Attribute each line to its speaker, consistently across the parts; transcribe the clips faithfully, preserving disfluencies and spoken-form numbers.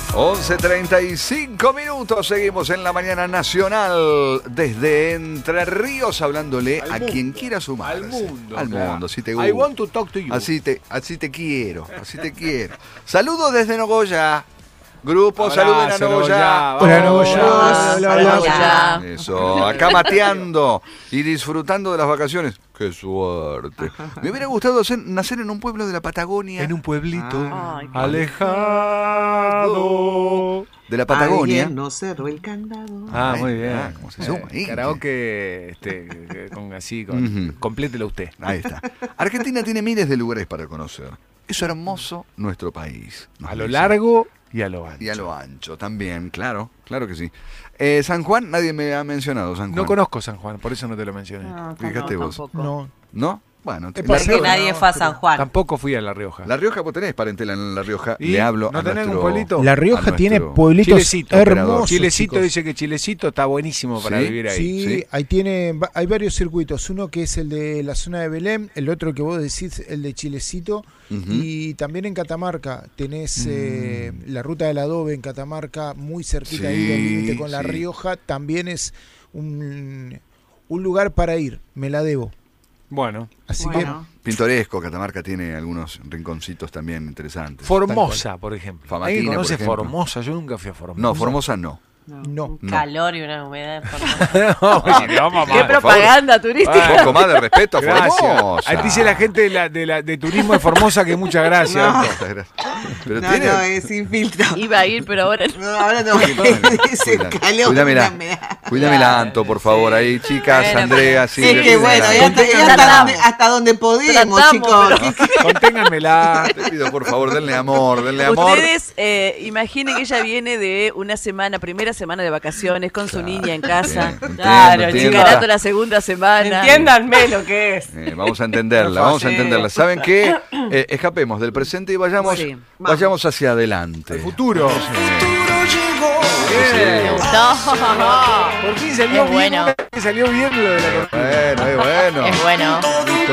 Speaker 1: once treinta y cinco minutos, seguimos en la mañana nacional desde Entre Ríos, hablándole
Speaker 2: al
Speaker 1: a
Speaker 2: mundo,
Speaker 1: quien quiera sumarse.
Speaker 2: al mundo,
Speaker 1: al
Speaker 2: claro.
Speaker 1: mundo, si te gusta.
Speaker 2: I want to talk to you.
Speaker 1: Así te, así te quiero, así te quiero. Saludos desde Nogoyá. Grupo,
Speaker 2: Abrazo,
Speaker 1: saluden a Nogoyá.
Speaker 2: Nogoyá.
Speaker 3: Hola, Nogoyá.
Speaker 4: Hola,
Speaker 3: Hola,
Speaker 4: hola.
Speaker 3: hola.
Speaker 1: Eso, acá mateando y disfrando de las vacaciones. ¡Qué suerte! Me hubiera gustado hacer- nacer en un pueblo de la Patagonia.
Speaker 2: En un pueblito
Speaker 4: Ay, qué
Speaker 2: alejado.
Speaker 1: De la Patagonia.
Speaker 4: Alguien no cerró el candado.
Speaker 2: Ah,
Speaker 1: Ay,
Speaker 2: muy bien.
Speaker 1: ah, ¿cómo se suma ahí?
Speaker 2: Karaoke, este, con, así, con,
Speaker 1: Ujú.
Speaker 2: complételo usted.
Speaker 1: Ahí está. Argentina tiene miles de lugares para conocer. Es hermoso nuestro país. nos
Speaker 2: A lo
Speaker 1: dice.
Speaker 2: largo y a lo ancho.
Speaker 1: Y a lo ancho también, claro, claro que sí. Eh, San Juan, nadie me ha mencionado San Juan.
Speaker 2: No conozco San Juan, por eso no te lo mencioné.
Speaker 4: No,
Speaker 1: Fíjate
Speaker 4: no,
Speaker 1: vos.
Speaker 4: tampoco.
Speaker 3: No.
Speaker 1: ¿No? Bueno, te-
Speaker 3: Es
Speaker 1: La,
Speaker 3: paseo,
Speaker 4: Porque nadie
Speaker 3: no,
Speaker 4: fue a San Juan.
Speaker 2: Tampoco fui a La Rioja.
Speaker 1: La Rioja, vos tenés parentela en La Rioja.
Speaker 2: ¿Y?
Speaker 1: Le hablo
Speaker 2: ¿No
Speaker 1: a
Speaker 2: tenés
Speaker 1: nuestro-
Speaker 2: un pueblito?
Speaker 3: La
Speaker 1: a
Speaker 3: Rioja
Speaker 1: nuestro
Speaker 3: tiene pueblitos
Speaker 2: Chilecito,
Speaker 3: hermosos.
Speaker 2: Chilecito
Speaker 3: chicos.
Speaker 2: dice que Chilecito está buenísimo para
Speaker 1: ¿Sí?
Speaker 2: vivir ahí.
Speaker 3: Sí,
Speaker 1: Sí.
Speaker 3: ahí tiene, va- hay varios circuitos. Uno que es el de la zona de Belén, el otro que vos decís, el de Chilecito.
Speaker 1: Ujú.
Speaker 3: Y también en Catamarca tenés eh, la ruta del adobe en Catamarca, muy cerquita ahí del
Speaker 1: Sí,
Speaker 3: límite con La
Speaker 1: sí.
Speaker 3: Rioja. También es un, un lugar para ir, me la debo.
Speaker 2: Bueno,
Speaker 3: Así
Speaker 4: Bueno.
Speaker 1: Pintoresco, Catamarca tiene algunos rinconcitos también interesantes.
Speaker 2: Formosa, por ejemplo.
Speaker 1: Famatina,
Speaker 2: ¿Alguien conoce
Speaker 1: por ejemplo.
Speaker 2: Formosa? Yo nunca fui a Formosa.
Speaker 1: No, Formosa no.
Speaker 4: No.
Speaker 3: No.
Speaker 4: Un
Speaker 1: No.
Speaker 4: calor y una humedad. por favor.
Speaker 2: No, no, mamá.
Speaker 4: Qué
Speaker 1: por
Speaker 4: propaganda turística.
Speaker 1: Un poco más de respeto a
Speaker 2: Gracias.
Speaker 1: Formosa.
Speaker 2: Ahí dice la gente de, la, de, la, de turismo de Formosa que muchas gracias.
Speaker 4: No.
Speaker 1: Muchas gracias. Pero
Speaker 4: No,
Speaker 1: tiene...
Speaker 4: no, es sin filtro.
Speaker 5: Iba a ir, pero ahora no.
Speaker 4: No, ahora no. Es el
Speaker 1: Cuida-
Speaker 4: calor.
Speaker 1: cuídamela.
Speaker 4: la humedad.
Speaker 1: Cuídamela, Anto, por favor, ahí, chicas,
Speaker 4: Bueno,
Speaker 1: Andrea,
Speaker 4: Sí,
Speaker 1: Silvia.
Speaker 4: que bueno,
Speaker 1: cuídamela.
Speaker 4: ya hasta, ya hasta,
Speaker 5: Tratamos.
Speaker 4: donde, hasta donde podemos,
Speaker 5: Tratamos,
Speaker 4: chicos.
Speaker 5: pero-
Speaker 2: Conténganmela.
Speaker 1: Te pido, por favor, denle amor, denle amor.
Speaker 5: Ustedes eh, imaginen que ella viene de una semana, primera semana de vacaciones con su niña en casa.
Speaker 1: Entiendo, entiendo,
Speaker 5: Claro,
Speaker 1: entiendo.
Speaker 5: Chicarato la segunda semana.
Speaker 4: Entiéndanme lo que es.
Speaker 1: Eh, vamos a entenderla, vamos a
Speaker 4: Sí.
Speaker 1: entenderla. ¿Saben qué? Eh, escapemos del presente y vayamos,
Speaker 5: Sí.
Speaker 1: vayamos hacia adelante.
Speaker 2: El futuro.
Speaker 5: Me gustó.
Speaker 2: Por fin salió
Speaker 5: Es
Speaker 2: bien.
Speaker 5: bueno.
Speaker 2: Salió bien lo de la cortina.
Speaker 1: Bueno, es bueno.
Speaker 5: Es bueno.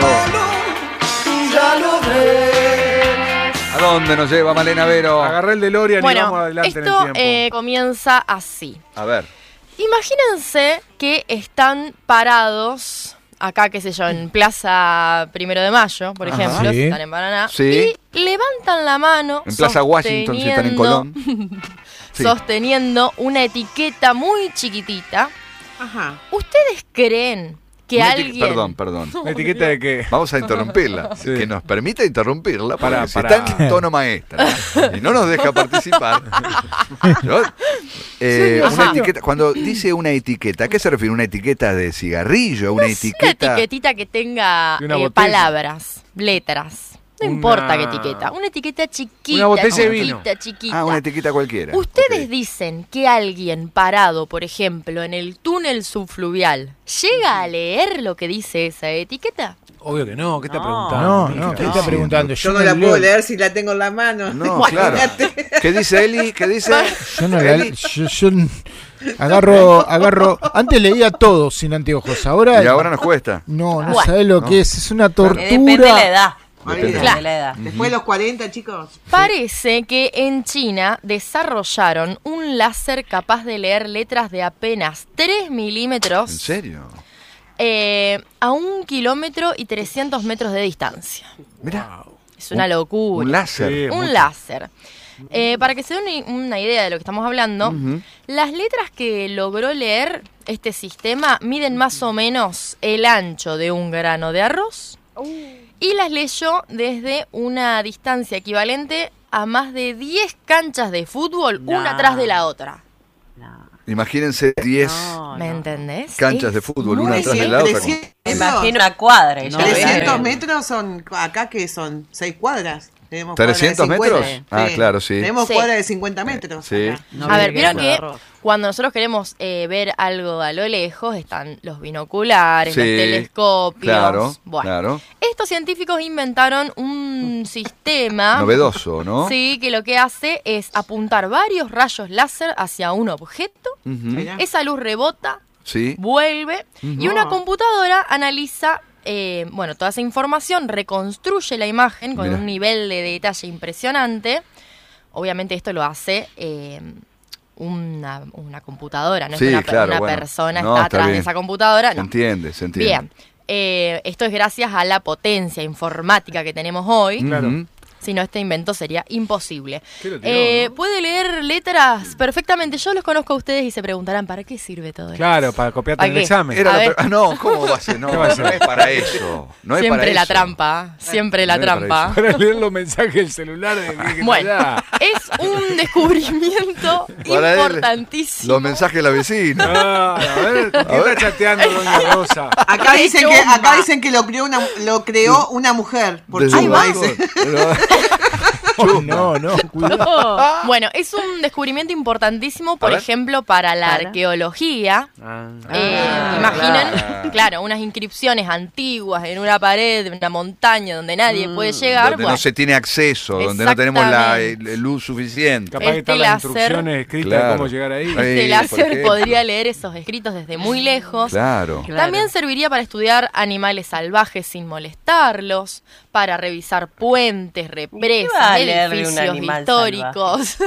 Speaker 1: ¿A dónde nos lleva Malena Vero?
Speaker 2: Agarré el DeLorean y vamos
Speaker 6: Bueno,
Speaker 2: adelante en el
Speaker 6: esto
Speaker 2: tiempo.
Speaker 6: eh, comienza así.
Speaker 1: A ver.
Speaker 6: Imagínense que están parados acá, qué sé yo, en Plaza Primero de Mayo, por
Speaker 1: Ajá.
Speaker 6: ejemplo,
Speaker 3: Sí.
Speaker 6: si están en Paraná,
Speaker 1: Sí.
Speaker 6: y levantan la mano
Speaker 1: En Plaza Washington, si están en Colón. Sí.
Speaker 6: sosteniendo una etiqueta muy chiquitita.
Speaker 4: Ajá.
Speaker 6: ¿Ustedes creen que
Speaker 1: Una eti-
Speaker 6: alguien...
Speaker 1: Perdón, perdón.
Speaker 2: ¿La etiqueta de qué?
Speaker 1: Vamos a interrumpirla.
Speaker 2: Sí.
Speaker 1: Que nos permita interrumpirla. Porque
Speaker 2: Pará,
Speaker 1: si
Speaker 2: pará.
Speaker 1: está en tono maestra y no nos deja participar. Yo- eh, una
Speaker 6: Ajá.
Speaker 1: etiqueta, cuando dice una etiqueta, ¿a qué se refiere? ¿Una etiqueta de cigarrillo? ¿Una
Speaker 6: Una
Speaker 1: etiqueta?
Speaker 6: etiquetita que tenga
Speaker 2: De una
Speaker 6: eh,
Speaker 2: botella.
Speaker 6: palabras, letras. No
Speaker 2: Una-
Speaker 6: importa qué etiqueta. Una etiqueta chiquita,
Speaker 2: Una botella de
Speaker 6: chiquita,
Speaker 2: vino.
Speaker 6: chiquita.
Speaker 1: Ah, una etiqueta cualquiera.
Speaker 6: Ustedes
Speaker 1: Ok.
Speaker 6: dicen que alguien parado, por ejemplo, en el túnel subfluvial, ¿llega a leer lo que dice esa etiqueta?
Speaker 2: Obvio que no. ¿Qué está
Speaker 5: No.
Speaker 2: preguntando?
Speaker 3: No,
Speaker 2: mija?
Speaker 3: no, ¿qué
Speaker 1: no.
Speaker 3: está preguntando?
Speaker 4: Yo no la puedo leer si la tengo en la mano.
Speaker 1: No, claro. ¿Qué dice Eli? ¿Qué dice?
Speaker 3: Yo no la, yo, yo n- agarro, agarro. Antes leía todo sin anteojos, ahora.
Speaker 1: Y ahora nos cuesta.
Speaker 3: No, no
Speaker 6: Bueno.
Speaker 3: sabés lo
Speaker 1: No.
Speaker 3: que es, es una
Speaker 4: Eh,
Speaker 3: tortura.
Speaker 4: Depende de la edad.
Speaker 1: Depende.
Speaker 4: Depende de la edad. Después de los cuarenta, chicos.
Speaker 6: Parece que en China desarrollaron un láser capaz de leer letras de apenas tres
Speaker 1: ¿En
Speaker 6: milímetros
Speaker 1: serio?
Speaker 6: eh, a un kilómetro y trescientos metros de distancia.
Speaker 1: Mira,
Speaker 6: Es una locura.
Speaker 1: un láser.
Speaker 2: Sí.
Speaker 6: Un
Speaker 2: mucho.
Speaker 6: láser. Eh, para que se den una, una idea de lo que estamos hablando,
Speaker 1: Ujú.
Speaker 6: las letras que logró leer este sistema miden más o menos el ancho de un grano de arroz y las leyó desde una distancia equivalente a más de diez canchas de fútbol,
Speaker 4: No.
Speaker 6: una atrás de la otra.
Speaker 4: No.
Speaker 1: Imagínense diez
Speaker 4: No,
Speaker 6: ¿Me
Speaker 4: no.
Speaker 6: entendés?
Speaker 1: canchas
Speaker 6: Es
Speaker 1: de fútbol,
Speaker 6: muy
Speaker 1: una atrás de
Speaker 4: cien-
Speaker 1: la otra.
Speaker 4: trescientos.
Speaker 5: Me imagino una cuadra. y ya
Speaker 4: trescientos
Speaker 5: ves.
Speaker 4: metros son, acá que son seis cuadras. Tenemos cuadras de
Speaker 1: ¿trescientos
Speaker 4: cincuenta.
Speaker 1: metros? Ah, claro, sí.
Speaker 4: Tenemos
Speaker 6: Sí.
Speaker 4: cuadras de cincuenta metros.
Speaker 1: Sí.
Speaker 4: acá.
Speaker 5: No,
Speaker 6: A ver,
Speaker 5: qué
Speaker 6: vieron
Speaker 5: grano
Speaker 6: que
Speaker 5: de arroz.
Speaker 6: cuando nosotros queremos eh, ver algo a lo lejos están los binoculares,
Speaker 1: Sí,
Speaker 6: los telescopios.
Speaker 1: Claro,
Speaker 6: Bueno,
Speaker 1: claro.
Speaker 6: estos científicos inventaron un sistema
Speaker 1: Novedoso, ¿no?
Speaker 6: sí, que lo que hace es apuntar varios rayos láser hacia un objeto.
Speaker 1: Ujú.
Speaker 4: Mirá.
Speaker 6: Esa luz rebota,
Speaker 1: Sí.
Speaker 6: vuelve y
Speaker 4: Ujú.
Speaker 6: una computadora analiza eh, bueno, toda esa información, reconstruye la imagen con
Speaker 1: Mirá.
Speaker 6: un nivel de detalle impresionante. obviamente esto lo hace eh, una, una computadora, no
Speaker 1: Sí,
Speaker 6: es una,
Speaker 1: claro,
Speaker 6: una
Speaker 1: bueno.
Speaker 6: persona
Speaker 1: No,
Speaker 6: está
Speaker 1: está
Speaker 6: atrás
Speaker 1: bien.
Speaker 6: de esa computadora.
Speaker 1: Se
Speaker 6: No.
Speaker 1: entiende, se entiende.
Speaker 6: Bien, eh, esto es gracias a la potencia informática que tenemos hoy.
Speaker 2: Claro.
Speaker 1: Ujú.
Speaker 6: Si no, este invento sería imposible.
Speaker 2: ¿Qué lo tiró,
Speaker 6: Eh,
Speaker 2: no?
Speaker 6: Puede leer letras perfectamente. Yo los conozco a ustedes y se preguntarán, ¿para qué sirve todo esto?
Speaker 2: Claro, para copiarte
Speaker 6: ¿Para
Speaker 2: en el
Speaker 6: qué?
Speaker 2: examen.
Speaker 1: Era
Speaker 6: A
Speaker 1: la
Speaker 6: ver.
Speaker 1: per- ah, no, ¿cómo va a ser? No,
Speaker 2: ¿Qué va a ser?
Speaker 1: no es para eso. No es
Speaker 6: Siempre
Speaker 1: para
Speaker 6: la
Speaker 1: eso.
Speaker 6: trampa, siempre la
Speaker 1: No es para
Speaker 6: trampa.
Speaker 2: Para leer los mensajes del celular. De que- que
Speaker 6: Bueno,
Speaker 2: está allá.
Speaker 6: es un descubrimiento
Speaker 1: Para él,
Speaker 6: importantísimo.
Speaker 1: Los mensajes de la vecina.
Speaker 2: Ah, a ver, ¿con quién
Speaker 1: ver.
Speaker 2: está chateando doña Rosa?
Speaker 4: Acá
Speaker 6: ¡Qué
Speaker 4: dicen, que,
Speaker 6: chumba!
Speaker 4: acá dicen que lo creó una, lo creó una mujer. Por
Speaker 1: Desde
Speaker 4: chumba,
Speaker 1: un
Speaker 4: dice.
Speaker 1: balcón.
Speaker 3: Oh, no, no, cuidado.
Speaker 6: Bueno, es un descubrimiento importantísimo, por
Speaker 1: A ver.
Speaker 6: ejemplo, para la
Speaker 5: Para.
Speaker 6: arqueología.
Speaker 2: Ah.
Speaker 6: Eh,
Speaker 1: Ah,
Speaker 6: imaginen,
Speaker 1: claro.
Speaker 6: claro. unas inscripciones antiguas en una pared de una montaña donde nadie puede llegar.
Speaker 1: Donde
Speaker 6: bueno,
Speaker 1: no se tiene acceso, donde no tenemos la
Speaker 6: Exactamente.
Speaker 1: el- luz suficiente.
Speaker 2: Capaz que
Speaker 6: Este
Speaker 2: están las
Speaker 6: láser-
Speaker 2: instrucciones escritas
Speaker 1: Claro.
Speaker 2: de cómo llegar ahí.
Speaker 1: Ahí.
Speaker 6: este
Speaker 1: por
Speaker 6: láser
Speaker 1: ejemplo.
Speaker 6: podría leer esos escritos desde muy lejos.
Speaker 1: Claro.
Speaker 5: Claro.
Speaker 6: También serviría para estudiar animales salvajes sin molestarlos, para revisar puentes, represas,
Speaker 7: va a leer de un
Speaker 6: edificios
Speaker 7: animal
Speaker 6: históricos.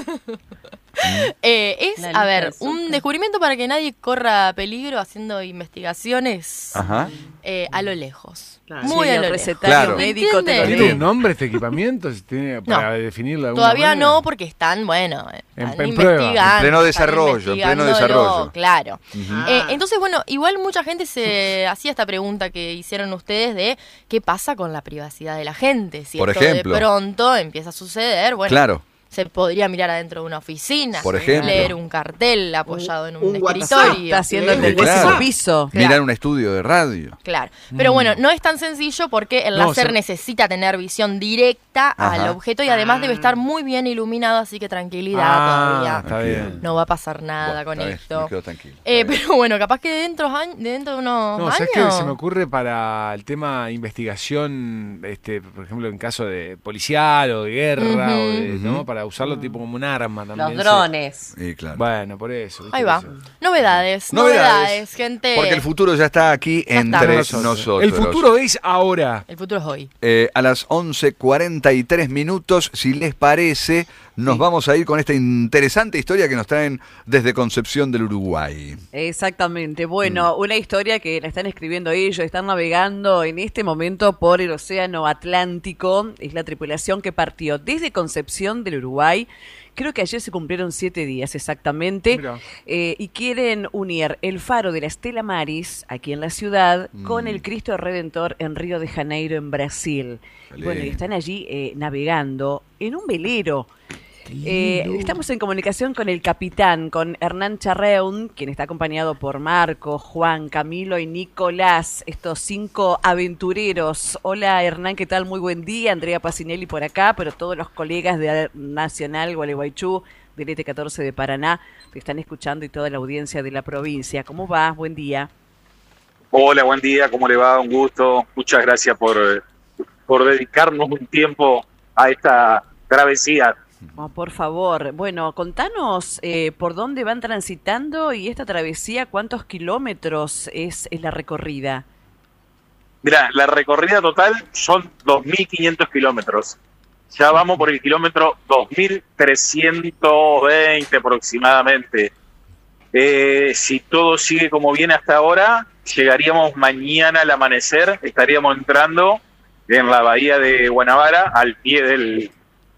Speaker 6: Eh, es,
Speaker 7: Una
Speaker 6: a
Speaker 7: lista
Speaker 6: ver,
Speaker 7: de
Speaker 6: un
Speaker 7: azúcar.
Speaker 6: descubrimiento para que nadie corra peligro haciendo investigaciones
Speaker 1: Ajá.
Speaker 6: eh, a lo lejos.
Speaker 4: Claro.
Speaker 6: Muy
Speaker 5: Sí,
Speaker 6: a
Speaker 5: el
Speaker 6: lo lejos.
Speaker 5: recetario
Speaker 1: Claro.
Speaker 5: médico te lo
Speaker 6: ¿Entiende?
Speaker 2: ¿Tiene
Speaker 5: lee.
Speaker 2: un nombre este equipamiento? ¿Se tiene para definirlo de alguna
Speaker 6: Todavía
Speaker 2: manera?
Speaker 6: no, porque están, bueno,
Speaker 2: En-
Speaker 6: están
Speaker 2: en prueba.
Speaker 6: investigando.
Speaker 1: En pleno
Speaker 6: están
Speaker 1: desarrollo, en pleno
Speaker 6: investigándolo,
Speaker 1: desarrollo.
Speaker 6: Claro.
Speaker 4: Ah.
Speaker 6: Eh, entonces, bueno, igual mucha gente se hacía esta pregunta que hicieron ustedes de qué pasa con la privacidad de la gente. Si
Speaker 1: Por
Speaker 6: esto
Speaker 1: ejemplo.
Speaker 6: de pronto empieza a suceder, bueno,
Speaker 1: Claro.
Speaker 6: se podría mirar adentro de una oficina,
Speaker 1: Por ejemplo.
Speaker 6: leer un cartel apoyado en un,
Speaker 4: Un WhatsApp.
Speaker 6: escritorio.
Speaker 5: Está haciendo el
Speaker 1: Sí,
Speaker 5: del
Speaker 1: claro.
Speaker 5: décimo piso.
Speaker 6: Claro.
Speaker 1: Mirar un estudio de radio.
Speaker 6: Claro, pero bueno, no es tan sencillo porque el
Speaker 2: No,
Speaker 6: láser
Speaker 2: se-
Speaker 6: necesita tener visión directa al
Speaker 1: Ajá.
Speaker 6: objeto y además debe estar muy bien iluminado, así que tranquilidad
Speaker 2: Ah,
Speaker 6: todavía.
Speaker 2: está bien.
Speaker 6: No va a pasar nada
Speaker 1: Bueno,
Speaker 6: con
Speaker 1: está bien,
Speaker 6: esto.
Speaker 1: me quedo tranquilo.
Speaker 6: Eh,
Speaker 1: Está bien.
Speaker 6: pero bueno, capaz que dentro, años- dentro de unos
Speaker 2: No,
Speaker 6: años...
Speaker 2: ¿sabes qué? Se me ocurre para el tema investigación, este, por ejemplo, en caso de policial o de guerra,
Speaker 6: Ujú.
Speaker 2: o de- ¿no?
Speaker 1: Ujú.
Speaker 2: Para usarlo tipo como un arma también.
Speaker 7: Los
Speaker 2: se-
Speaker 7: drones.
Speaker 1: Sí, claro.
Speaker 2: Bueno, por eso. ¿viste?
Speaker 6: Ahí va.
Speaker 2: Por eso.
Speaker 6: Novedades,
Speaker 1: Novedades.
Speaker 6: novedades, gente.
Speaker 1: Porque el futuro ya está aquí
Speaker 6: Ya está.
Speaker 1: entre
Speaker 2: Nosotros.
Speaker 1: nosotros.
Speaker 2: El futuro es ahora.
Speaker 6: El futuro es hoy.
Speaker 1: Eh, a las once cuarenta y tres minutos, si les parece, nos vamos a ir con esta interesante historia que nos traen desde Concepción del Uruguay.
Speaker 5: Exactamente. Bueno, una historia que la están escribiendo ellos, están navegando en este momento por el Océano Atlántico. Es la tripulación que partió desde Concepción del Uruguay. Creo que ayer se cumplieron siete días exactamente.
Speaker 2: Mirá.
Speaker 5: Eh, y quieren unir el faro de la Stella Maris, aquí en la ciudad, con el Cristo Redentor en Río de Janeiro, en Brasil.
Speaker 1: Qué
Speaker 5: Bueno, y
Speaker 1: lindo.
Speaker 5: están allí eh, navegando en un velero. Eh, estamos en comunicación con el capitán, con Hernán Charreun, quien está acompañado por Marco, Juan, Camilo y Nicolás, estos cinco aventureros. Hola Hernán, ¿qué tal? Muy buen día. Andrea Pacinelli por acá, pero todos los colegas de Nacional Gualeguaychú, del E T catorce de Paraná, te están escuchando y toda la audiencia de la provincia. ¿Cómo va? Buen día.
Speaker 8: Hola, buen día, ¿cómo le va? Un gusto. Muchas gracias por, por dedicarnos un tiempo a esta travesía.
Speaker 5: Oh, por favor, bueno, contanos eh, por dónde van transitando y esta travesía, cuántos kilómetros es, es la recorrida.
Speaker 8: Mira, la recorrida total son dos mil quinientos kilómetros. Ya vamos por el kilómetro dos mil trescientos veinte aproximadamente. Eh, si todo sigue como viene hasta ahora, llegaríamos mañana al amanecer, estaríamos entrando en la bahía de Guanabara al pie del,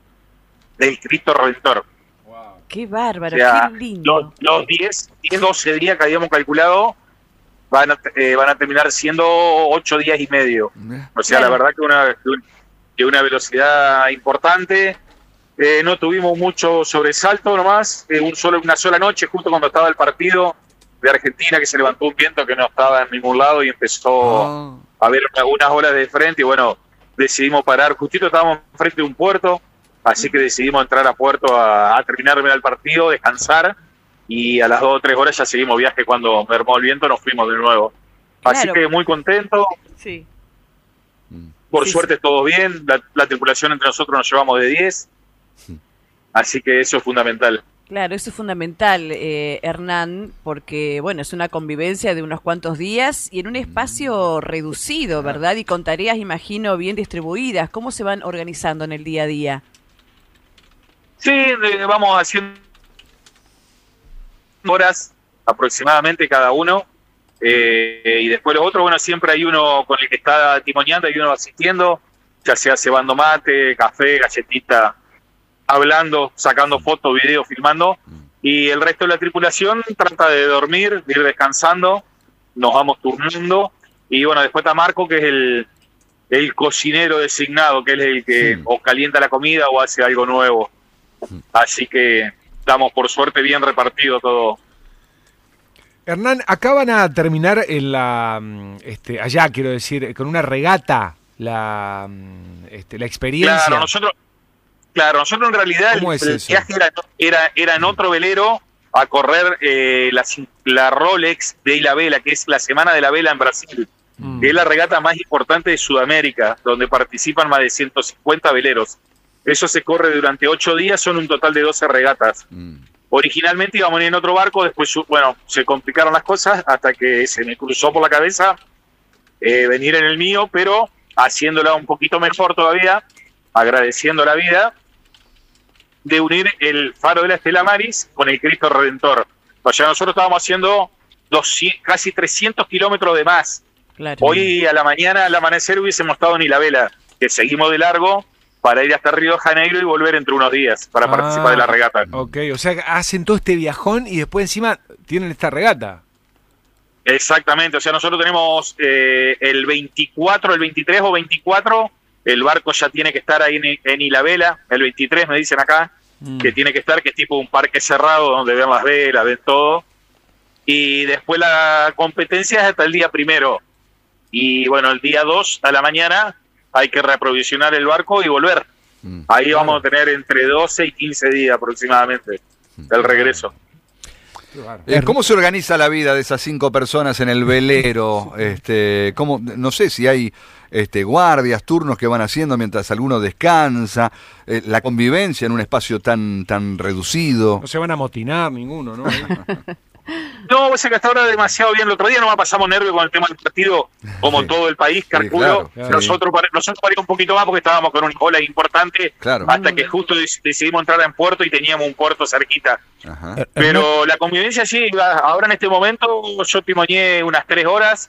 Speaker 8: del Cristo Redentor.
Speaker 5: Qué bárbaro,
Speaker 8: O sea,
Speaker 5: qué lindo.
Speaker 8: los, los diez, doce días que habíamos calculado van a, eh, van a terminar siendo ocho días y medio. O sea,
Speaker 5: Claro.
Speaker 8: la verdad que una, que una velocidad importante. Eh, no tuvimos mucho sobresalto nomás. Eh, un solo, una sola noche, justo cuando estaba el partido de Argentina, que se levantó un viento que no estaba en ningún lado y empezó
Speaker 1: Ah.
Speaker 8: a ver algunas olas de frente. Y bueno, decidimos parar. Justito estábamos frente de un puerto. Así que decidimos entrar a puerto a, a terminar el partido, descansar, y a las dos o tres horas ya seguimos viaje. Cuando mermó el viento nos fuimos de nuevo. Así
Speaker 5: Claro.
Speaker 8: que muy contento,
Speaker 5: Sí.
Speaker 8: por
Speaker 5: Sí,
Speaker 8: suerte todo bien, la, la tripulación entre nosotros nos llevamos de diez, así que eso es fundamental.
Speaker 5: Claro, eso es fundamental, eh, Hernán, porque, bueno, es una convivencia de unos cuantos días y en un espacio reducido, ¿verdad? Y con tareas, imagino, bien distribuidas. ¿Cómo se van organizando en el día a día?
Speaker 8: Sí, eh, vamos haciendo horas aproximadamente cada uno. Eh, y después los otros, bueno, siempre hay uno con el que está timoneando, hay uno asistiendo, ya sea cebando mate, café, galletita, hablando, sacando fotos, videos, filmando. Y el resto de la tripulación trata de dormir, de ir descansando, nos vamos turnando. Y bueno, después está Marco, que es el, el cocinero designado, que él es el que
Speaker 1: Sí.
Speaker 8: o calienta la comida o hace algo nuevo. Así que estamos por suerte bien repartidos todo.
Speaker 2: Hernán, acá van a terminar en la, mm, este, allá quiero decir, con una regata, la, mm, este, la experiencia.
Speaker 8: Claro, nosotros, claro, nosotros en realidad el,
Speaker 2: ¿Cómo es
Speaker 8: el
Speaker 2: eso?
Speaker 8: viaje era, era, era en otro velero a correr eh, la, la Rolex de la Vela, que es la Semana de la Vela en Brasil,
Speaker 2: Mm.
Speaker 8: que es la regata más importante de Sudamérica, donde participan más de ciento cincuenta veleros. Eso se corre durante ocho días, son un total de doce regatas.
Speaker 1: Mm.
Speaker 8: Originalmente íbamos en otro barco, después, bueno, se complicaron las cosas hasta que se me cruzó por la cabeza eh, venir en el mío, pero haciéndola un poquito mejor todavía, agradeciendo la vida, de unir el faro de la Estela Maris con el Cristo Redentor. O sea, nosotros estábamos haciendo doscientos, casi trescientos kilómetros de más.
Speaker 5: Claro.
Speaker 8: Hoy a la mañana, al amanecer, hubiésemos estado en Ilhabela, que seguimos de largo para ir hasta Río de Janeiro y volver entre unos días para
Speaker 2: Ah.
Speaker 8: participar de la regata.
Speaker 2: Ok, o sea, hacen todo este viajón y después encima tienen esta regata.
Speaker 8: Exactamente, o sea, nosotros tenemos eh, el veinticuatro, el veintitrés o veinticuatro, el barco ya tiene que estar ahí en, en Ilhabela, el veintitrés me dicen acá,
Speaker 2: Mm.
Speaker 8: que tiene que estar, que es tipo un parque cerrado donde ven las velas, ven todo, y después la competencia es hasta el día primero, y bueno, el día dos a la mañana hay que reaprovisionar el barco y volver.
Speaker 1: Mm.
Speaker 8: Ahí vamos a tener entre doce y quince días aproximadamente del regreso.
Speaker 1: Eh, ¿Cómo se organiza la vida de esas cinco personas en el velero? Este, ¿cómo, no sé si hay este, guardias, turnos que van haciendo mientras alguno descansa, eh, la convivencia en un espacio tan tan reducido.
Speaker 2: No se van a motinar ninguno, ¿no?
Speaker 8: No, vos sabés que hasta ahora demasiado bien. El otro día no me pasamos nervios con el tema del partido, como
Speaker 1: Sí.
Speaker 8: todo el país,
Speaker 1: Sí,
Speaker 8: calculo.
Speaker 1: claro,
Speaker 8: nosotros, pare- nosotros parimos un poquito más porque estábamos con una cola importante,
Speaker 1: Claro.
Speaker 8: hasta que justo dec- decidimos entrar en puerto y teníamos un puerto cerquita.
Speaker 1: Ajá.
Speaker 3: Her- Hernán,
Speaker 8: Pero la convivencia sí, va- ahora en este momento yo timoneé unas tres horas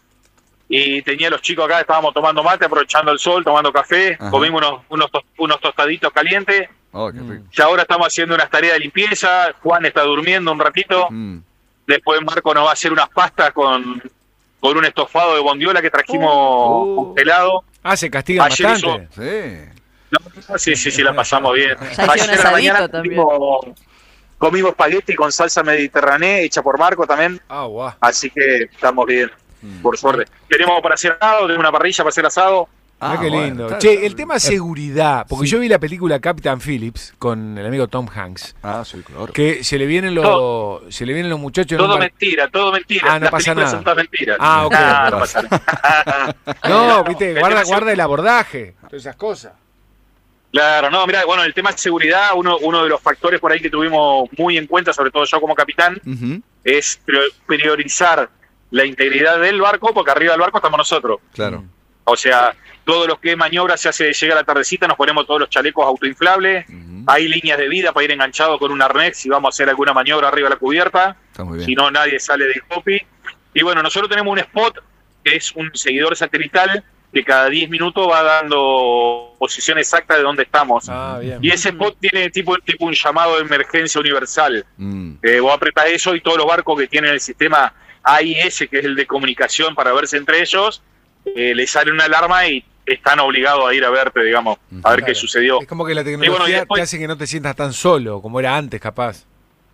Speaker 8: y tenía a los chicos acá, estábamos tomando mate, aprovechando el sol, tomando café,
Speaker 1: Ajá.
Speaker 8: comimos unos, unos, tos- unos tostaditos calientes.
Speaker 1: Oh, qué rico.
Speaker 8: Ya ahora estamos haciendo unas tareas de limpieza, Juan está durmiendo un ratito.
Speaker 1: Mm.
Speaker 8: Después Marco nos va a hacer unas pastas con, con un estofado de bondiola que trajimos
Speaker 1: Oh.
Speaker 8: congelado.
Speaker 2: Ah, se castigan
Speaker 8: Ayer
Speaker 2: bastante.
Speaker 1: Sí.
Speaker 8: No, sí, sí, sí, la pasamos bien.
Speaker 5: Ya hicieron
Speaker 8: Ayer a la mañana
Speaker 5: asadito también.
Speaker 8: comimos, comimos espagueti con salsa mediterránea hecha por Marco también.
Speaker 2: Ah, guau.
Speaker 8: Así que estamos bien, por suerte. Tenemos para hacer asado, tenemos una parrilla para hacer asado.
Speaker 2: Mirá
Speaker 1: Ah,
Speaker 2: qué
Speaker 1: bueno,
Speaker 2: lindo.
Speaker 1: está-
Speaker 2: Che,
Speaker 1: está-
Speaker 2: el tema seguridad, porque yo vi la película Captain Phillips con el amigo Tom Hanks,
Speaker 1: Ah, sí, claro.
Speaker 2: que se le vienen los,
Speaker 8: Todo.
Speaker 2: se le vienen los muchachos en un
Speaker 8: Todo
Speaker 2: bar-
Speaker 8: mentira, todo mentira.
Speaker 2: Ah, no
Speaker 8: Las
Speaker 2: pasa
Speaker 8: películas
Speaker 2: nada.
Speaker 8: son todas mentiras.
Speaker 2: Ah, ok.
Speaker 8: Ah, no pasa nada.
Speaker 2: No, viste,
Speaker 8: El
Speaker 2: guarda,
Speaker 8: tema es-
Speaker 2: guarda el abordaje, todas esas cosas.
Speaker 8: Claro, no, mira, bueno, el tema de seguridad, uno, uno de los factores por ahí que tuvimos muy en cuenta, sobre todo yo como capitán,
Speaker 1: Ujú,
Speaker 8: es prior- priorizar la integridad del barco, porque arriba del barco estamos nosotros.
Speaker 1: claro.
Speaker 8: O sea, todo lo que es maniobra se hace, llega la tardecita, nos ponemos todos los chalecos autoinflables,
Speaker 1: Ujú,
Speaker 8: hay líneas de vida para ir enganchados con un arnés si vamos a hacer alguna maniobra arriba de la cubierta,
Speaker 1: Está muy bien.
Speaker 8: si no nadie sale del copy. Y bueno, nosotros tenemos un spot que es un seguidor satelital que cada diez minutos va dando posición exacta de dónde estamos.
Speaker 2: Ah, bien.
Speaker 8: Y ese spot tiene tipo, tipo un llamado de emergencia universal.
Speaker 1: Mm,
Speaker 8: Eh, vos apretás eso y todos los barcos que tienen el sistema A I S, que es el de comunicación para verse entre ellos, eh, les sale una alarma y están obligados a ir a verte, digamos, a ver qué
Speaker 2: Claro.
Speaker 8: sucedió.
Speaker 2: Es como que la
Speaker 8: Y bueno,
Speaker 2: tecnología
Speaker 8: y después-
Speaker 2: te hace que no te sientas tan solo como era antes, capaz.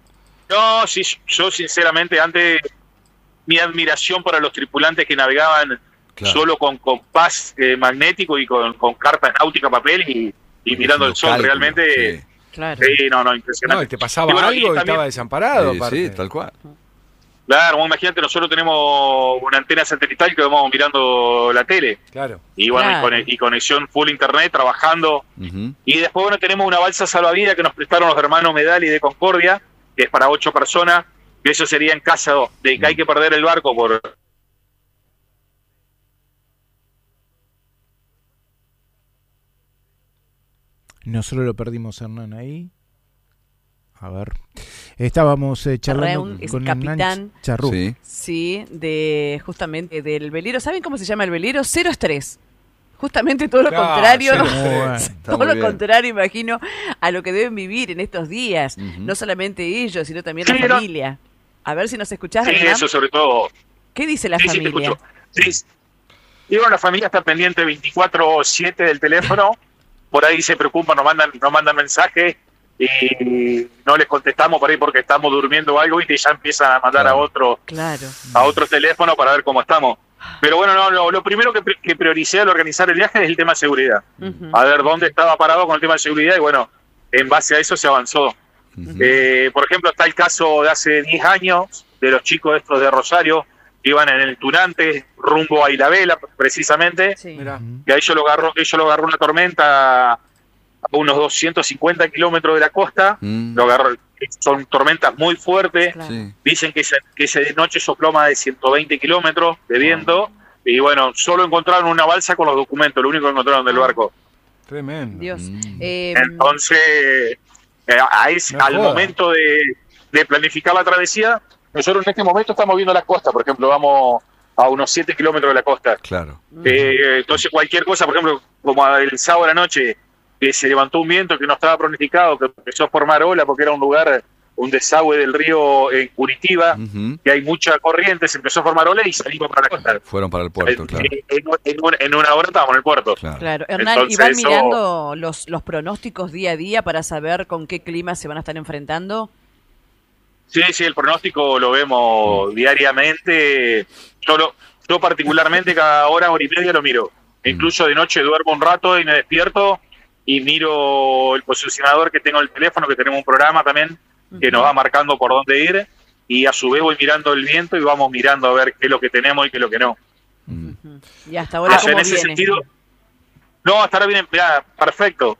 Speaker 8: No, sí, yo sinceramente antes mi admiración para los tripulantes que navegaban
Speaker 1: claro.
Speaker 8: solo con compás eh, magnético y con, con cartas náuticas, papel y, y mirando el sol,
Speaker 1: Cálculo,
Speaker 8: realmente...
Speaker 1: sí.
Speaker 5: Claro.
Speaker 8: Sí, no, no,
Speaker 2: No,
Speaker 8: impresionante.
Speaker 2: y te pasaba
Speaker 8: Y bueno, y
Speaker 2: algo y,
Speaker 8: también-
Speaker 2: estaba desamparado.
Speaker 1: Sí,
Speaker 2: aparte.
Speaker 1: sí, tal cual.
Speaker 8: Claro, vos imagínate, nosotros tenemos una antena satelital que vamos mirando la tele.
Speaker 2: Claro.
Speaker 8: Y bueno,
Speaker 5: Claro.
Speaker 8: y, con- y conexión full internet, trabajando.
Speaker 1: Ujú,
Speaker 8: Y después, bueno, tenemos una balsa salvavidas que nos prestaron los hermanos Medali de Concordia, que es para ocho personas, que eso sería en caso de que hay que perder el barco por...
Speaker 3: nosotros lo perdimos, Hernán, ahí. A ver. Estábamos eh, charlando
Speaker 5: Reun es
Speaker 3: con
Speaker 5: capitán.
Speaker 3: Hernán Charrú.
Speaker 1: Sí.
Speaker 5: Sí, de justamente del velero. ¿Saben cómo se llama el velero? Cero estrés. Justamente todo lo
Speaker 2: Claro,
Speaker 5: contrario,
Speaker 2: cero
Speaker 3: estrés.
Speaker 1: Está
Speaker 5: todo
Speaker 1: muy
Speaker 5: lo
Speaker 1: bien.
Speaker 5: contrario, imagino, a lo que deben vivir en estos días.
Speaker 1: Ujú.
Speaker 5: No solamente ellos, sino también
Speaker 8: Sí,
Speaker 5: la
Speaker 8: no.
Speaker 5: familia. A ver si nos escuchás,
Speaker 8: Sí,
Speaker 5: Hernán.
Speaker 8: eso sobre todo.
Speaker 5: ¿Qué dice la
Speaker 8: Sí, sí, te
Speaker 5: familia?
Speaker 8: escucho. Sí. Y bueno, la familia está pendiente veinticuatro siete del teléfono. Por ahí se preocupan, nos mandan, nos mandan mensajes y no les contestamos por ahí porque estamos durmiendo o algo y ya empiezan a mandar
Speaker 1: Claro.
Speaker 8: a otro
Speaker 5: Claro.
Speaker 8: a otro teléfono para ver cómo estamos. Pero bueno, no, lo, lo primero que, que prioricé al organizar el viaje es el tema de seguridad.
Speaker 5: Ujú.
Speaker 8: A ver dónde estaba parado con el tema de seguridad y bueno, en base a eso se avanzó.
Speaker 1: Ujú.
Speaker 8: Eh, por ejemplo, está el caso de hace diez años de los chicos estos de Rosario que iban en el Tunante rumbo a Ilabela, precisamente,
Speaker 5: Sí.
Speaker 2: Mirá.
Speaker 8: y a ellos lo agarró, ellos lo agarró una tormenta a unos doscientos cincuenta kilómetros de la costa,
Speaker 1: Mm.
Speaker 8: lo agarró, son tormentas muy fuertes,
Speaker 5: Claro.
Speaker 1: Sí.
Speaker 8: dicen que esa, que esa de noche sopló más de ciento veinte kilómetros de viento, y bueno, solo encontraron una balsa con los documentos, lo único que encontraron del barco.
Speaker 2: Tremendo.
Speaker 5: Dios.
Speaker 1: Mm.
Speaker 5: Eh,
Speaker 8: Entonces, eh, a ese-
Speaker 2: No
Speaker 8: al
Speaker 2: joda.
Speaker 8: momento de, de planificar la travesía, nosotros en este momento estamos viendo la costa, por ejemplo, vamos a unos siete kilómetros de la costa.
Speaker 1: Claro.
Speaker 8: Eh, entonces, cualquier cosa, por ejemplo, como el sábado a la noche, que se levantó un viento que no estaba planificado, que empezó a formar ola porque era un lugar, un desagüe del río en Curitiba,
Speaker 1: Ujú.
Speaker 8: que hay mucha corriente, se empezó a formar ola y salimos para la costa.
Speaker 1: Fueron para el puerto,
Speaker 8: En-
Speaker 1: claro.
Speaker 8: en, en una- en una hora estábamos en el puerto.
Speaker 1: Claro.
Speaker 5: Claro, Hernán, ¿y
Speaker 8: Entonces,
Speaker 5: van
Speaker 8: eso-
Speaker 5: mirando los, los pronósticos día a día para saber con qué clima se van a estar enfrentando?
Speaker 8: Sí, sí, el pronóstico lo vemos diariamente. Yo, lo- yo particularmente cada hora, hora y media lo miro. Incluso de noche duermo un rato y me despierto y miro el posicionador que tengo en el teléfono, que tenemos un programa también que nos va marcando por dónde ir. Y a su vez voy mirando el viento y vamos mirando a ver qué es lo que tenemos y qué es lo que no.
Speaker 1: Mm.
Speaker 5: Ujú. Y hasta ahora,
Speaker 8: O sea,
Speaker 5: ¿cómo
Speaker 8: en ese
Speaker 5: viene?
Speaker 8: sentido, no, hasta ahora viene, mirá, perfecto.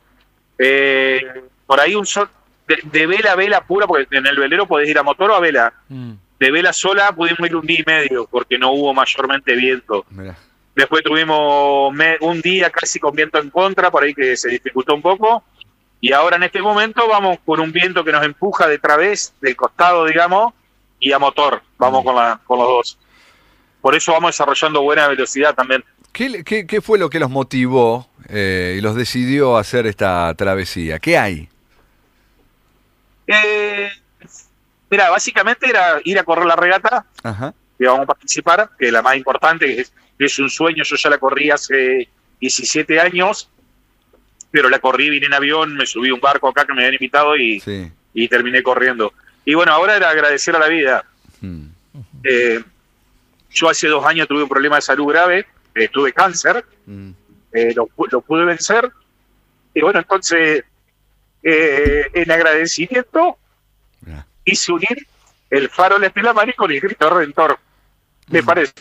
Speaker 8: Eh, por ahí un sol, de, de vela a vela pura, porque en el velero podés ir a motor o a vela.
Speaker 2: Mm.
Speaker 8: De vela sola pudimos ir un día y medio, porque no hubo mayormente viento.
Speaker 1: Mirá.
Speaker 8: Después tuvimos me- un día casi con viento en contra, por ahí que se dificultó un poco. Y ahora en este momento vamos con un viento que nos empuja de través, del costado, digamos, y a motor. Vamos con, la, con los dos. Por eso vamos desarrollando buena velocidad también.
Speaker 1: ¿Qué, le- qué, qué fue lo que los motivó eh, y los decidió a hacer esta travesía? ¿Qué hay?
Speaker 8: Eh, mira, básicamente era ir a correr la regata,
Speaker 1: Ajá.
Speaker 8: que vamos a participar, que es la más importante, que es, que es un sueño. Yo ya la corrí hace diecisiete años, pero la corrí, vine en avión, me subí a un barco acá que me habían invitado y,
Speaker 1: Sí.
Speaker 8: y terminé corriendo. Y bueno, ahora era agradecer a la vida.
Speaker 1: Mm.
Speaker 8: Eh, yo hace dos años tuve un problema de salud grave, eh, tuve cáncer,
Speaker 1: Mm.
Speaker 8: eh, lo, pu- lo pude vencer. Y bueno, entonces, eh, en agradecimiento,
Speaker 1: Mirá.
Speaker 8: hice unir el faro de la Estela Maris con el Cristo Redentor. Me parece.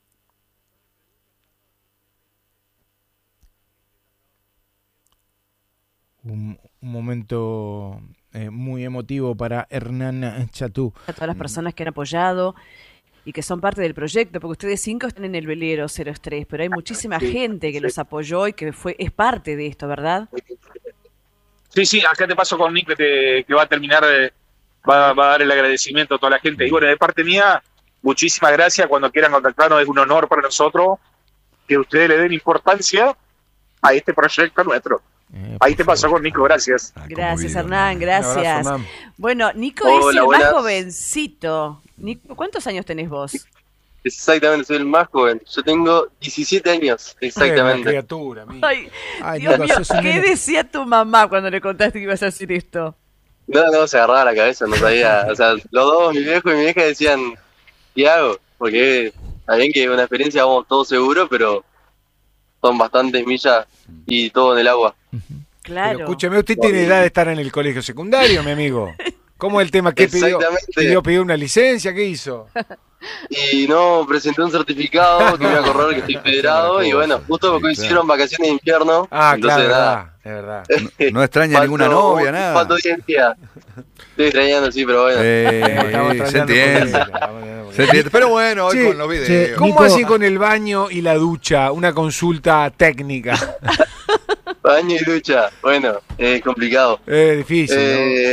Speaker 3: Un, un momento eh, muy emotivo para Hernán Chatú.
Speaker 5: A todas las personas que han apoyado y que son parte del proyecto, porque ustedes cinco están en el velero cero estrés, pero hay muchísima gente que los apoyó y que fue es parte de esto, ¿verdad?
Speaker 8: Sí, sí, acá te paso con Nick que, te- que va a terminar, eh, va, va a dar el agradecimiento a toda la gente. Y bueno, de parte mía, muchísimas gracias. Cuando quieran contactarnos, es un honor para nosotros que ustedes le den importancia a este proyecto nuestro.
Speaker 3: Eh,
Speaker 8: Ahí
Speaker 3: por
Speaker 8: te paso
Speaker 3: favor.
Speaker 8: con Nico, gracias.
Speaker 1: Ah,
Speaker 5: Gracias,
Speaker 1: conmovido,
Speaker 5: Hernán,
Speaker 1: ¿no?
Speaker 5: gracias.
Speaker 2: Un abrazo, Hernán.
Speaker 5: Bueno, Nico
Speaker 7: Hola,
Speaker 5: es el
Speaker 7: buenas.
Speaker 5: más jovencito. Nico, ¿cuántos años tenés vos?
Speaker 7: Exactamente, soy el más joven. Yo tengo diecisiete años,
Speaker 2: Una
Speaker 7: exactamente.
Speaker 2: criatura, amigo.
Speaker 5: Ay,
Speaker 3: Ay,
Speaker 5: Dios
Speaker 3: Nico,
Speaker 5: mío,
Speaker 3: sos un
Speaker 5: ¿qué
Speaker 3: nene.
Speaker 5: decía tu mamá cuando le contaste que ibas a hacer esto?
Speaker 7: No, no, se agarraba la cabeza, no sabía. O sea, los dos, mi viejo y mi vieja decían, ¿qué hago? Porque está bien que una experiencia vamos todos seguros, pero son bastantes millas y todo en el agua.
Speaker 5: Claro.
Speaker 2: Pero escúcheme, usted tiene edad de estar en el colegio secundario, mi amigo. ¿Cómo es el tema? ¿Qué pidió?
Speaker 7: Exactamente.
Speaker 2: ¿Pidió, pidió una licencia? ¿Qué hizo?
Speaker 7: Y no, presenté un certificado que iba a correr, que estoy federado, y bueno, justo
Speaker 1: Sí,
Speaker 7: coincidieron vacaciones de invierno.
Speaker 2: Ah,
Speaker 7: entonces,
Speaker 2: claro, es
Speaker 7: nada.
Speaker 2: verdad, es verdad.
Speaker 1: No, no extraña ninguna
Speaker 7: Faltó-
Speaker 1: novia, nada.
Speaker 7: Faltó audiencia. Estoy extrañando, sí, pero bueno.
Speaker 1: Eh,
Speaker 2: Estamos
Speaker 1: se
Speaker 2: extrañando
Speaker 1: entiende.
Speaker 2: porque- estamos extrañando porque-
Speaker 1: Se entiende. Pero bueno, hoy
Speaker 2: Che,
Speaker 1: con los
Speaker 3: che,
Speaker 1: videos.
Speaker 2: ¿Cómo
Speaker 3: Nico-
Speaker 2: así con el baño y la ducha? Una consulta técnica.
Speaker 7: Baño y ducha, bueno, es complicado.
Speaker 2: Es difícil, ¿no?
Speaker 7: Eh,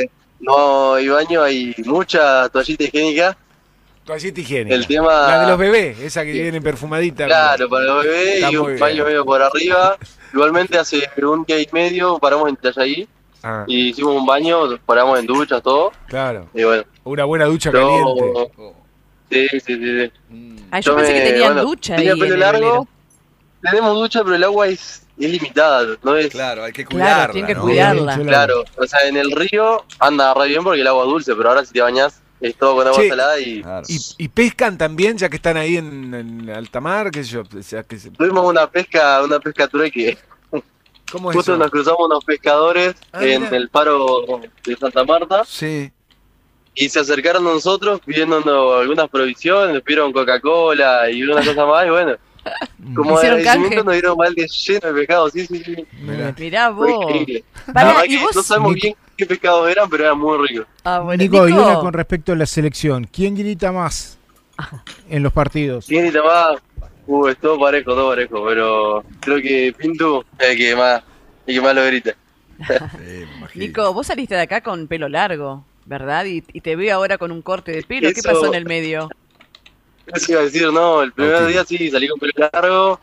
Speaker 7: no hay baño, hay mucha toallita higiénica.
Speaker 2: Toallita higiénica.
Speaker 7: El tema...
Speaker 2: La de los bebés, esa que viene perfumadita.
Speaker 7: Claro, para los bebés
Speaker 2: Está
Speaker 7: y
Speaker 2: muy
Speaker 7: un baño
Speaker 2: bien.
Speaker 7: medio por arriba. Igualmente hace un día y medio paramos en Tallaí
Speaker 2: Ah,
Speaker 7: y hicimos un baño, paramos en duchas, todo.
Speaker 2: claro.
Speaker 7: Y bueno,
Speaker 2: Una buena ducha
Speaker 7: yo...
Speaker 2: caliente.
Speaker 7: Sí, sí, sí, sí.
Speaker 5: Ah, yo
Speaker 7: Yo
Speaker 5: pensé
Speaker 7: me-
Speaker 5: que tenían
Speaker 7: bueno,
Speaker 5: ducha
Speaker 7: tenía
Speaker 5: ahí
Speaker 7: pelo
Speaker 5: en el
Speaker 7: largo.
Speaker 5: velero.
Speaker 7: Tenemos ducha, pero el agua es, es limitada, ¿no? Es,
Speaker 1: Claro, hay que cuidarla,
Speaker 5: Claro, tienen que
Speaker 1: ¿no?
Speaker 5: cuidarla.
Speaker 3: Sí,
Speaker 7: Claro, o sea, en el río anda re bien porque el agua es dulce, pero ahora si te bañás es todo con agua
Speaker 2: Che,
Speaker 7: salada y
Speaker 1: Claro.
Speaker 2: ¿Y, y pescan también, ya que están ahí en, en alta mar? ¿Qué sé yo? O sea, que se-
Speaker 7: tuvimos una pesca, una pesca trueque.
Speaker 2: ¿Cómo es
Speaker 7: Justo
Speaker 2: eso?
Speaker 7: nos cruzamos unos pescadores
Speaker 2: Ah,
Speaker 7: en
Speaker 2: mirá.
Speaker 7: el faro de Santa Marta
Speaker 1: Sí.
Speaker 7: y se acercaron a nosotros pidiéndonos algunas provisiones, nos pidieron Coca-Cola y una cosa más y bueno, como
Speaker 5: ¿Hicieron
Speaker 7: agradecimiento
Speaker 5: canje?
Speaker 7: nos dieron baldes llenos de pescado, sí, sí, sí.
Speaker 1: Mirá.
Speaker 5: Mirá
Speaker 7: Fue
Speaker 5: vos.
Speaker 7: increíble.
Speaker 5: Pará,
Speaker 7: La verdad
Speaker 5: ¿y
Speaker 7: que
Speaker 5: vos?
Speaker 7: no sabemos
Speaker 3: Nico-
Speaker 7: bien qué pescados eran, pero eran muy ricos.
Speaker 5: Ah, bueno,
Speaker 3: Nico, y
Speaker 5: Nico,
Speaker 3: una con respecto a la selección. ¿Quién grita más en los partidos?
Speaker 7: ¿Quién grita más? Uh, es todo parejo, todo parejo, pero creo que Pintu es el que más, el que más lo grita.
Speaker 1: Sí, me imagino.
Speaker 5: Nico, vos saliste de acá con pelo largo, ¿verdad? Y, y te veo ahora con un corte de pelo. ¿Qué
Speaker 7: Eso-
Speaker 5: pasó en el medio?
Speaker 7: Eso iba a decir, no, el primer
Speaker 1: Autismo.
Speaker 7: día sí salí con pelo largo,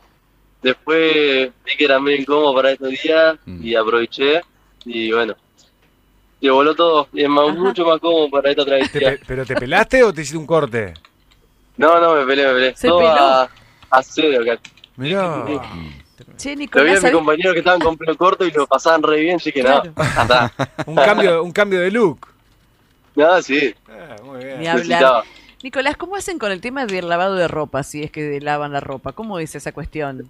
Speaker 7: después vi que era medio incómodo para estos días
Speaker 1: Mm.
Speaker 7: y aproveché y bueno, y voló todo, y es más,
Speaker 5: Ajá.
Speaker 7: mucho más cómodo para esta
Speaker 2: ¿Te
Speaker 7: travesía.
Speaker 2: pe- ¿Pero te pelaste o te hiciste un corte?
Speaker 7: No, no, me peleé, me peleé.
Speaker 5: ¿Se
Speaker 7: todo
Speaker 5: peló?
Speaker 7: a, a cero acá.
Speaker 2: Mirá.
Speaker 7: Sí,
Speaker 5: Che,
Speaker 7: Lo vi
Speaker 5: Nicolás,
Speaker 7: a mis
Speaker 5: ¿sabés?
Speaker 7: compañeros que estaban con pelo corto y lo pasaban re bien, así que
Speaker 5: Claro.
Speaker 7: no, ya está.
Speaker 2: Un cambio, un cambio de look.
Speaker 7: No, sí,
Speaker 2: Ah, muy bien.
Speaker 5: Ni hablar.
Speaker 7: necesitaba.
Speaker 5: Nicolás, ¿cómo hacen con el tema del lavado de ropa, si es que lavan la ropa? ¿Cómo es esa cuestión?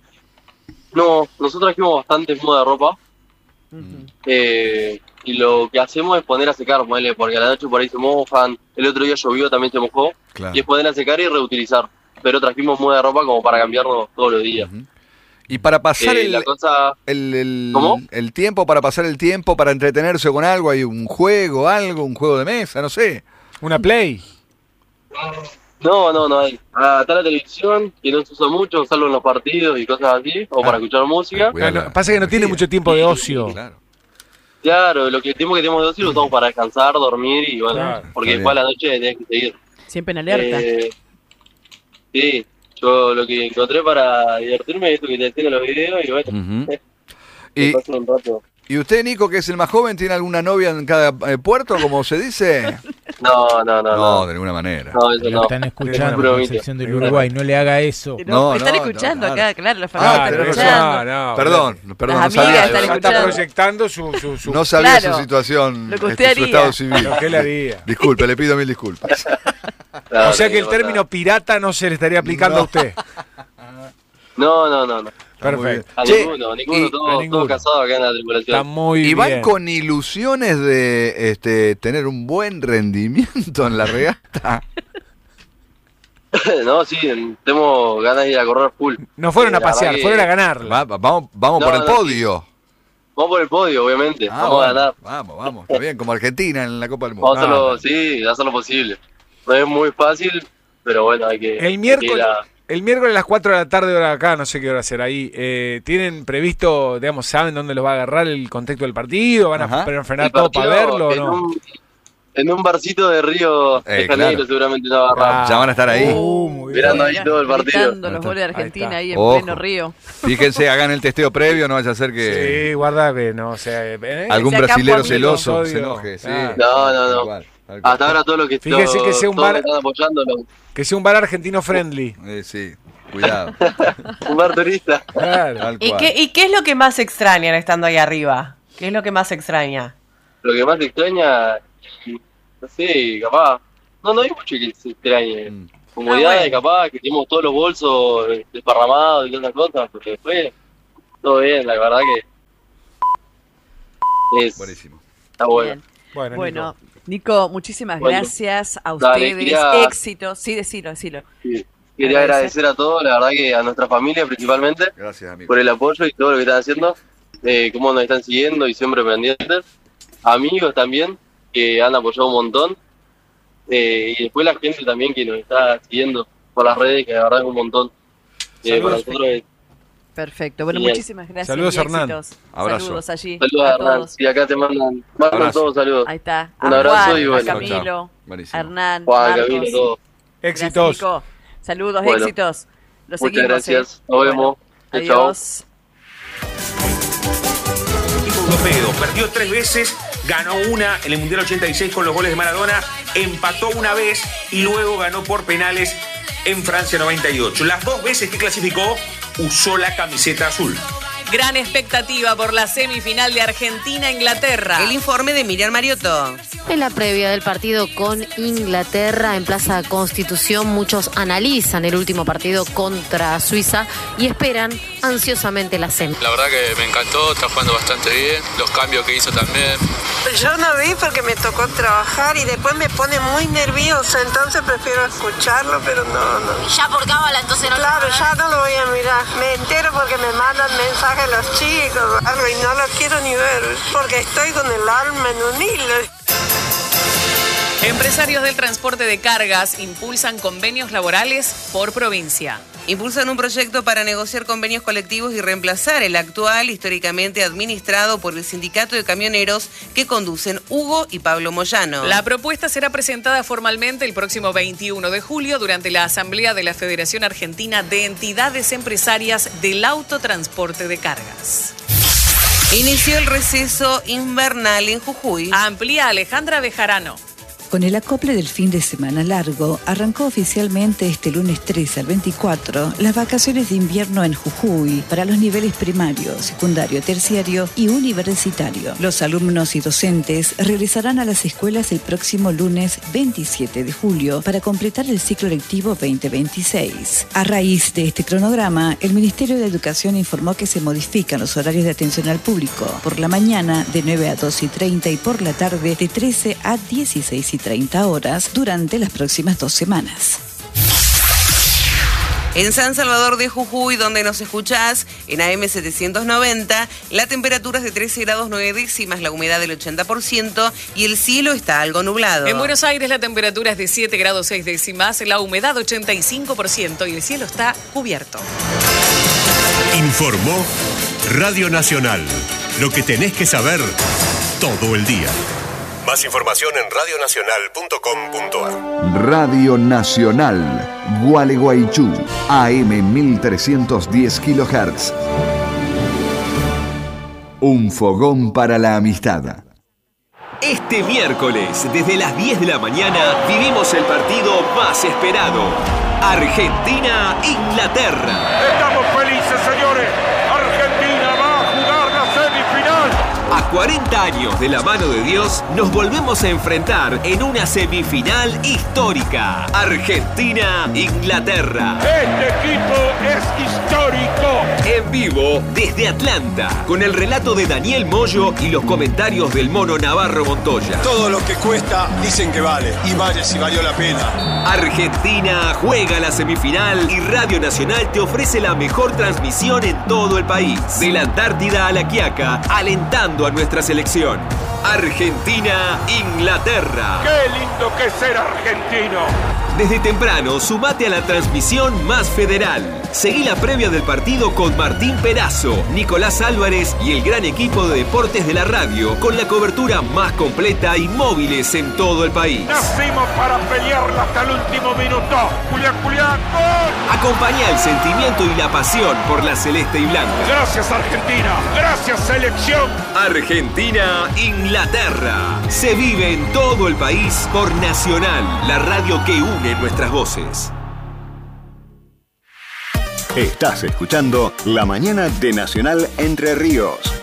Speaker 7: No, nosotros trajimos bastante moda de ropa.
Speaker 5: Ujú.
Speaker 7: Eh, y lo que hacemos es poner a secar, ponele, porque a la noche por ahí se mojan, el otro día llovió, también se mojó,
Speaker 1: Claro.
Speaker 7: y es poner a secar y reutilizar. Pero trajimos muda de ropa como para cambiarnos todos los días.
Speaker 1: Ujú. Y para pasar
Speaker 7: Eh,
Speaker 1: el,
Speaker 7: la cosa,
Speaker 1: el, el-
Speaker 7: ¿Cómo?
Speaker 1: el tiempo, para pasar el tiempo, para entretenerse con algo, hay un juego, algo, un juego de mesa, no sé.
Speaker 2: Una play.
Speaker 7: no, no, no hay. Ah, está la televisión, que no se usa mucho, salvo en los partidos y cosas así, o para escuchar música.
Speaker 1: Cuidar
Speaker 2: No, no,
Speaker 1: la
Speaker 2: pasa que no tiene
Speaker 1: energía.
Speaker 2: mucho tiempo de ocio.
Speaker 1: Claro.
Speaker 7: Claro, lo que el tiempo que tenemos de ocio lo usamos para descansar, dormir y bueno,
Speaker 2: Claro,
Speaker 7: porque
Speaker 1: está
Speaker 7: después a la noche tenés que seguir.
Speaker 5: Siempre en alerta.
Speaker 7: Eh, sí, yo lo que encontré para divertirme es esto que te decía en los videos y bueno,
Speaker 1: Ujú.
Speaker 7: me
Speaker 1: Y,
Speaker 7: paso un rato.
Speaker 1: ¿Y usted, Nico, que es el más joven, tiene alguna novia en cada eh, puerto, como se dice?
Speaker 7: No, no, no,
Speaker 1: No,
Speaker 7: no.
Speaker 1: de ninguna manera.
Speaker 7: No, eso
Speaker 3: Lo
Speaker 7: no.
Speaker 3: están escuchando en la
Speaker 7: Bromita.
Speaker 3: sección del Uruguay. No le haga eso.
Speaker 5: No,
Speaker 1: no,
Speaker 5: están
Speaker 1: no,
Speaker 5: escuchando
Speaker 1: no,
Speaker 5: acá, claro, la familia
Speaker 1: Ah,
Speaker 5: está
Speaker 1: tenés
Speaker 5: escuchando.
Speaker 2: No, no.
Speaker 1: Perdón, perdón,
Speaker 5: Las
Speaker 1: no
Speaker 5: amigas
Speaker 1: sabía,
Speaker 5: están
Speaker 2: Ya está
Speaker 5: escuchando.
Speaker 2: proyectando su, su, su
Speaker 1: no sabía
Speaker 5: Claro.
Speaker 1: su situación,
Speaker 5: Lo que usted
Speaker 1: este, su
Speaker 5: haría.
Speaker 1: estado civil.
Speaker 2: lo que él haría.
Speaker 1: Disculpe, le pido mil disculpas.
Speaker 7: No,
Speaker 2: O sea
Speaker 7: no,
Speaker 2: que el
Speaker 7: no,
Speaker 2: término pirata no se le estaría aplicando
Speaker 1: No.
Speaker 2: a usted.
Speaker 7: No, no, no, no.
Speaker 2: Perfecto.
Speaker 7: A
Speaker 1: Che,
Speaker 7: ninguno, ninguno,
Speaker 1: y-
Speaker 2: a
Speaker 7: todos
Speaker 2: ninguno.
Speaker 7: todo casados acá en la tripulación.
Speaker 2: Está muy
Speaker 1: ¿Y van
Speaker 2: bien.
Speaker 1: con ilusiones de este, tener un buen rendimiento en la regata?
Speaker 7: No, sí, tenemos ganas de ir a correr full.
Speaker 2: No fueron
Speaker 7: Eh,
Speaker 2: a
Speaker 7: la verdad
Speaker 2: pasear,
Speaker 7: que-
Speaker 2: fueron a ganarla.
Speaker 1: Va- va- vamos vamos
Speaker 7: No,
Speaker 1: por el
Speaker 7: no,
Speaker 1: podio.
Speaker 7: Vamos por el podio, obviamente.
Speaker 1: Ah,
Speaker 7: vamos a
Speaker 1: bueno,
Speaker 7: ganar.
Speaker 1: Vamos, vamos, está bien, como Argentina en la Copa del Mundo.
Speaker 7: Vamos a hacerlo,
Speaker 2: Ah.
Speaker 7: sí, hacer lo posible. No es muy fácil, pero bueno, hay que. hay
Speaker 2: El
Speaker 7: que
Speaker 2: miércoles,
Speaker 7: ir a-
Speaker 2: el miércoles a las cuatro de la tarde hora de acá, no sé qué hora será ahí, eh, ¿tienen previsto, digamos, saben dónde los va a agarrar el contexto del partido? ¿Van a
Speaker 1: Ajá.
Speaker 2: frenar
Speaker 7: el
Speaker 2: todo para
Speaker 7: partido
Speaker 2: verlo o
Speaker 7: en
Speaker 2: no?
Speaker 7: un, en un barcito de Río
Speaker 1: Eh,
Speaker 7: de Janeiro
Speaker 1: claro.
Speaker 7: seguramente nos agarramos.
Speaker 1: Ya van a estar ahí.
Speaker 2: Uh, muy bien.
Speaker 7: Mirando ahí
Speaker 5: Mirá,
Speaker 7: todo el partido.
Speaker 5: gritando
Speaker 1: Ahí
Speaker 5: los
Speaker 1: está.
Speaker 5: goles de
Speaker 2: Ahí
Speaker 5: Argentina
Speaker 2: está.
Speaker 5: ahí en
Speaker 1: Ojo.
Speaker 5: pleno río.
Speaker 1: Fíjense, hagan el testeo previo, no vaya a ser que
Speaker 2: Sí, guarda que no, o sea, eh,
Speaker 1: algún
Speaker 5: sea campo
Speaker 1: brasilero
Speaker 5: amigo.
Speaker 1: celoso
Speaker 2: Odio.
Speaker 1: se enoje. Sí.
Speaker 2: Ah.
Speaker 7: No, no, no.
Speaker 1: Tal cual, tal cual.
Speaker 7: Hasta ahora todo lo que
Speaker 2: Fíjese
Speaker 7: todo-
Speaker 2: que sea un
Speaker 7: todos
Speaker 2: bar-
Speaker 7: están apoyando, lo-
Speaker 2: que sea un bar argentino friendly.
Speaker 1: Eh, sí, cuidado.
Speaker 7: un bar turista.
Speaker 2: Claro.
Speaker 1: Tal
Speaker 9: ¿Y
Speaker 1: cual.
Speaker 9: qué, ¿Y qué es lo que más extrañan estando ahí arriba? ¿Qué es lo que más extraña?
Speaker 7: Lo que más te extraña, no sé, capaz. No, no hay mucho que se extrañe.
Speaker 1: Mm.
Speaker 7: Comodidades,
Speaker 5: Ah, bueno.
Speaker 7: capaz, que tenemos todos los bolsos eh, desparramados y otras cosas, porque después todo bien, la verdad que es,
Speaker 1: Buenísimo.
Speaker 7: está bueno.
Speaker 5: Bien.
Speaker 2: Bueno,
Speaker 5: Bueno,
Speaker 2: Nico.
Speaker 5: Nico, muchísimas
Speaker 7: Bueno.
Speaker 5: gracias a
Speaker 7: Dale,
Speaker 5: ustedes.
Speaker 7: quería-
Speaker 5: Éxito. Sí, decilo, decilo.
Speaker 7: Sí. Quería
Speaker 5: Agradecer.
Speaker 7: agradecer a todos, la verdad que a nuestra familia principalmente,
Speaker 1: Gracias, amigo.
Speaker 7: por el apoyo y todo lo que están haciendo, eh, cómo nos están siguiendo y siempre pendientes. Amigos también, que han apoyado un montón. Eh, y después la gente también que nos está siguiendo por las redes, que la verdad es un montón. Eh,
Speaker 2: Saludos.
Speaker 7: para nosotros es,
Speaker 5: Perfecto. Bueno,
Speaker 7: Bien.
Speaker 5: muchísimas gracias.
Speaker 2: Saludos,
Speaker 5: y
Speaker 2: Hernán.
Speaker 5: éxitos.
Speaker 1: Abrazo.
Speaker 5: Saludos allí.
Speaker 7: Saludos
Speaker 5: a
Speaker 7: a Hernán.
Speaker 5: todos.
Speaker 7: Y acá te mandan, mandan
Speaker 1: Abrazo.
Speaker 7: todos saludos.
Speaker 5: Ahí está.
Speaker 7: Un
Speaker 5: A
Speaker 7: abrazo
Speaker 5: Juan,
Speaker 7: y
Speaker 5: a
Speaker 7: bueno.
Speaker 1: Chao,
Speaker 5: Camilo,
Speaker 1: chao.
Speaker 5: a
Speaker 1: Buenísimo.
Speaker 5: Hernán,
Speaker 7: Juan,
Speaker 5: Marcos.
Speaker 7: Camilo, todo.
Speaker 2: Éxitos.
Speaker 5: Gracias, Nico. Saludos,
Speaker 7: Bueno.
Speaker 5: éxitos. Los
Speaker 7: Muchas
Speaker 5: seguimos,
Speaker 7: gracias.
Speaker 5: ¿eh?
Speaker 7: Nos
Speaker 5: Bueno,
Speaker 7: vemos. Chao, chao.
Speaker 5: adiós.
Speaker 10: Europeo. Perdió tres veces, ganó una en el Mundial ochenta y seis con los goles de Maradona, empató una vez y luego ganó por penales en Francia noventa y ocho. Las dos veces que clasificó, usó la camiseta azul.
Speaker 11: Gran expectativa por la semifinal de Argentina-Inglaterra.
Speaker 12: El informe de Miriam Mariotto.
Speaker 13: En la previa del partido con Inglaterra en Plaza Constitución, muchos analizan el último partido contra Suiza y esperan ansiosamente la semi.
Speaker 14: La verdad que me encantó, está jugando bastante bien, los cambios que hizo también.
Speaker 15: Yo no vi porque me tocó trabajar y después me pone muy nerviosa, entonces prefiero escucharlo, pero no, no.
Speaker 13: Ya por cábala, entonces no.
Speaker 15: Claro, ya no lo voy a mirar. Me entero porque me mandan mensajes los chicos, algo, y no lo quiero ni ver, porque estoy con el alma en un hilo.
Speaker 11: Empresarios del transporte de cargas impulsan convenios laborales por provincia.
Speaker 12: Impulsan un proyecto para negociar convenios colectivos y reemplazar el actual, históricamente administrado por el sindicato de camioneros que conducen Hugo y Pablo Moyano.
Speaker 11: La propuesta será presentada formalmente el próximo veintiuno de julio durante la Asamblea de la Federación Argentina de Entidades Empresarias del Autotransporte de Cargas.
Speaker 12: Inició el receso invernal en Jujuy.
Speaker 11: Amplía Alejandra Bejarano.
Speaker 16: Con el acople del fin de semana largo, arrancó oficialmente este lunes trece al veinticuatro las vacaciones de invierno en Jujuy para los niveles primario, secundario, terciario y universitario. Los alumnos y docentes regresarán a las escuelas el próximo lunes veintisiete de julio para completar el ciclo lectivo veinte veintiséis. A raíz de este cronograma, el Ministerio de Educación informó que se modifican los horarios de atención al público. Por la mañana de nueve a doce y treinta y por la tarde de trece a dieciséis y treinta horas durante las próximas dos semanas.
Speaker 12: En San Salvador de Jujuy, donde nos escuchás, en A M setecientos noventa, la temperatura es de trece grados nueve décimas, la humedad del ochenta por ciento y el cielo está algo nublado.
Speaker 11: En Buenos Aires la temperatura es de siete grados seis décimas, la humedad ochenta y cinco por ciento y el cielo está cubierto.
Speaker 17: Informó Radio Nacional. Lo que tenés que saber todo el día. Más información en radio nacional punto com punto ar.
Speaker 1: Radio Nacional, Gualeguaychú, A M mil trescientos diez kilohertz. Un fogón para la amistad.
Speaker 18: Este miércoles, desde las diez de la mañana, vivimos el partido más esperado. Argentina-Inglaterra.
Speaker 10: Estamos felices, señores. Argentina va a jugar la semifinal.
Speaker 18: A cuarenta años de la mano de Dios, nos volvemos a enfrentar en una semifinal histórica. Argentina-Inglaterra.
Speaker 10: Este equipo es histórico.
Speaker 18: En vivo desde Atlanta, con el relato de Daniel Moyo y los comentarios del mono Navarro Montoya.
Speaker 19: Todo lo que cuesta dicen que vale, y vale si valió la pena.
Speaker 18: Argentina juega la semifinal y Radio Nacional te ofrece la mejor transmisión en todo el país. De la Antártida a La Quiaca, alentando a nuestra selección. Argentina-Inglaterra.
Speaker 10: ¡Qué lindo que es ser argentino!
Speaker 18: Desde temprano, sumate a la transmisión más federal. Seguí la previa del partido con Martín Perazo, Nicolás Álvarez y el gran equipo de deportes de la radio, con la cobertura más completa y móviles en todo el país.
Speaker 10: Nacimos para pelearla hasta el último minuto. Julián, Julián, ¡gol!
Speaker 18: Acompañá el sentimiento y la pasión por la celeste y blanca.
Speaker 10: Gracias, Argentina. Gracias, selección.
Speaker 18: Argentina-Inglaterra. Se vive en todo el país por Nacional, la radio que une nuestras voces.
Speaker 20: Estás escuchando La Mañana de Nacional Entre Ríos.